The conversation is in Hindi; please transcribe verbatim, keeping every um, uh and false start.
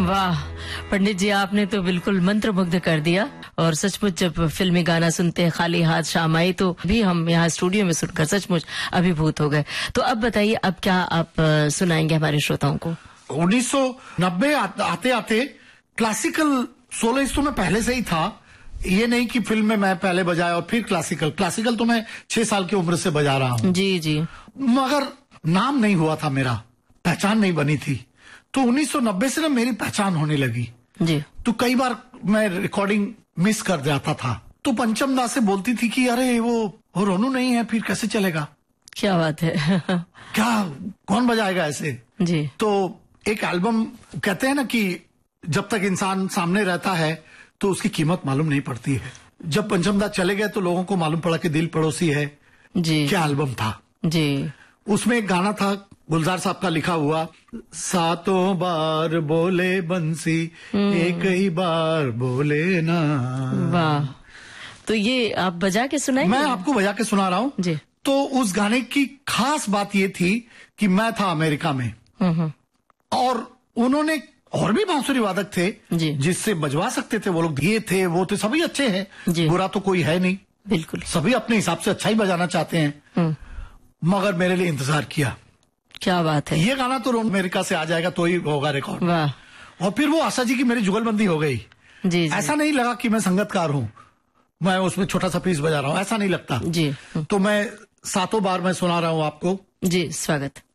वाह पंडित जी, आपने तो बिल्कुल मंत्रमुग्ध कर दिया। और सचमुच जब फिल्मी गाना सुनते हैं खाली हाथ शाम आई, तो भी हम यहाँ स्टूडियो में सुनकर सचमुच अभिभूत हो गए। तो अब बताइए, अब क्या आप सुनाएंगे हमारे श्रोताओं को? उन्नीस सौ नब्बे आते आते क्लासिकल सोलोइस्ट तो मैं पहले से ही था। ये नहीं कि फिल्म में मैं पहले बजाया और फिर क्लासिकल क्लासिकल तो मैं छह साल की उम्र से बजा रहा हूँ। जी जी। मगर नाम नहीं हुआ था, मेरा पहचान नहीं बनी थी। तो उन्नीस सौ नब्बे से ना मेरी पहचान होने लगी जी। तो कई बार मैं रिकॉर्डिंग मिस कर जाता था, तो पंचम दा से बोलती थी कि अरे वो वो रोनू नहीं है, फिर कैसे चलेगा? क्या बात है। क्या कौन बजाएगा ऐसे जी। तो एक एल्बम, कहते हैं ना कि जब तक इंसान सामने रहता है तो उसकी कीमत मालूम नहीं पड़ती है। जब पंचम दा चले गए तो लोगों को मालूम पड़ा कि दिल पड़ोसी है जी। क्या एल्बम था जी। उसमें एक गाना था गुलजार साहब का लिखा हुआ, सातों बार बोले बंसी एक ही बार बोले ना। वाह, तो ये आप बजा के सुनाएंगे? मैं आपको बजा के सुना रहा हूँ जी। तो उस गाने की खास बात ये थी कि मैं था अमेरिका में और उन्होंने और भी बांसुरी वादक थे जिससे बजवा सकते थे वो लोग, ये थे वो थे, सभी अच्छे हैं, बुरा तो कोई है नहीं, बिल्कुल सभी अपने हिसाब से अच्छा ही बजाना चाहते हैं। मगर मेरे लिए इंतजार किया। क्या बात है। ये गाना तो अमेरिका से आ जाएगा तो ही होगा रिकॉर्ड। वाह। और फिर वो आशा जी की मेरी जुगलबंदी हो गई जी, जी। ऐसा नहीं लगा कि मैं संगतकार हूँ, मैं उसमें छोटा सा पीस बजा रहा हूँ, ऐसा नहीं लगता जी। तो मैं सातों बार मैं सुना रहा हूँ आपको जी। स्वागत।